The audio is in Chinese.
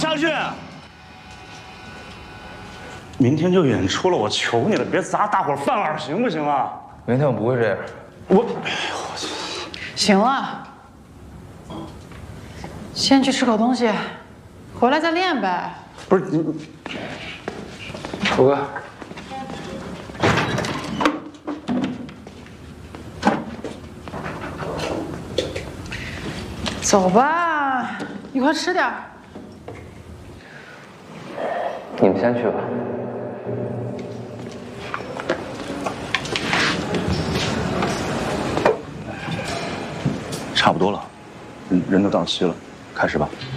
上去！明天就演出了，我求你了，别砸大伙饭碗，行不行啊？ 明天我不会这样。 行了，先去吃口东西，回来再练呗。 不是你， 虎哥。 走吧，你快吃点。 你们先去吧。 差不多了，人都到齐了，开始吧。